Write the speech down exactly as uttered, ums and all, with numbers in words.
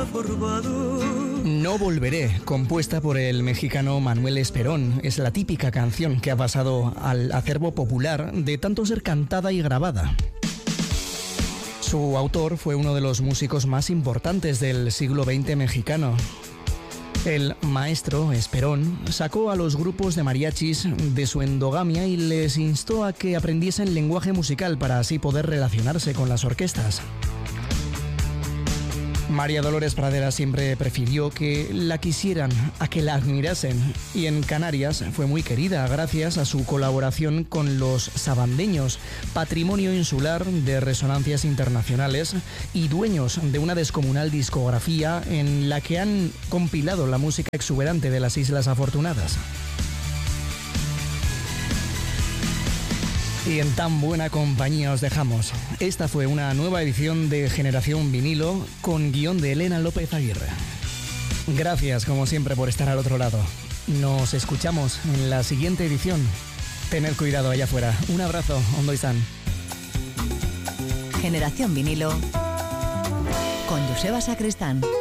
formado. No volveré, compuesta por el mexicano Manuel Esperón, es la típica canción que ha pasado al acervo popular de tanto ser cantada y grabada. Su autor fue uno de los músicos más importantes del siglo veinte mexicano. El maestro Esperón sacó a los grupos de mariachis de su endogamia y les instó a que aprendiesen lenguaje musical para así poder relacionarse con las orquestas. María Dolores Pradera siempre prefirió que la quisieran a que la admirasen, y en Canarias fue muy querida gracias a su colaboración con los sabandeños, patrimonio insular de resonancias internacionales y dueños de una descomunal discografía en la que han compilado la música exuberante de las Islas Afortunadas. Y en tan buena compañía os dejamos. Esta fue una nueva edición de Generación Vinilo con guión de Elena López Aguirre. Gracias, como siempre, por estar al otro lado. Nos escuchamos en la siguiente edición. Tened cuidado allá afuera. Un abrazo, Ondo Izan. Generación Vinilo con Joseba Sacristán.